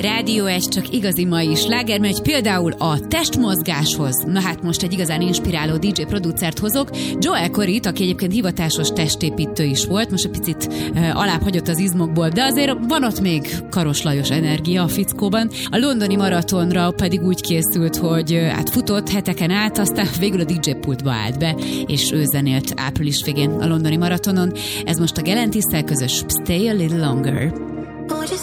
Rádió egy csak igazi mai sláger, megy például a testmozgáshoz. Na hát most egy igazán inspiráló DJ producert hozok, Joel Corryt, aki egyébként hivatásos testépítő is volt, most egy picit alább hagyott az izmokból, de azért van ott még Karos Lajos energia a fickóban. A londoni maratonra pedig úgy készült, hogy hát futott heteken át, aztán végül a DJ pultba állt be, és ő zenélt április végén a londoni maratonon. Ez most a Gelentisszel közös Stay a Little Longer.